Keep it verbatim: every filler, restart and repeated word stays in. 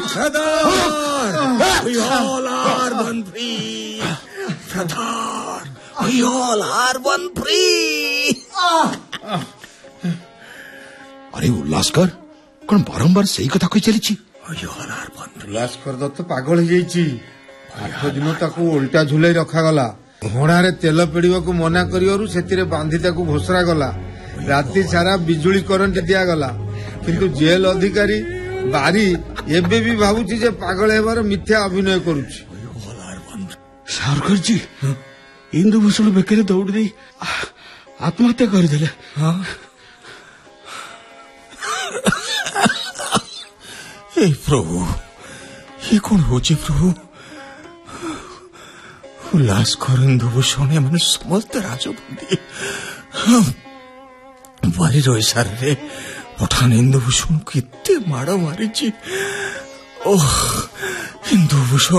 Brother, we all are one free. Brother, we all are one free. अरे उल्लासकर कौन बारंबार सही कथा कही चली We all are one free. Ullaskar Dutt पागल हो जाइछि आठ दिन ताकू उल्टा झुलाई रखा गला घोड़ा तेल पेड़ को मना कर बांधी घोषरा गला राति सारा बिजुली करंट दिया गला किंतु जेल अधिकारी बारी एबे भी भाबुची जे पागल हेबार मिथ्या अभिनय करूची। सावरकर जी इंदुभूषण बेकरे दौड़ दे आत्महत्या करदेले। हे प्रभु ये कौन होची प्रभु उल्लासकर इंदुभूषण एमाने समस्त राजबंदी बारी रही सारे पठान इंदुभूषण को इतने माड़ मारी ओह इंदुभूषण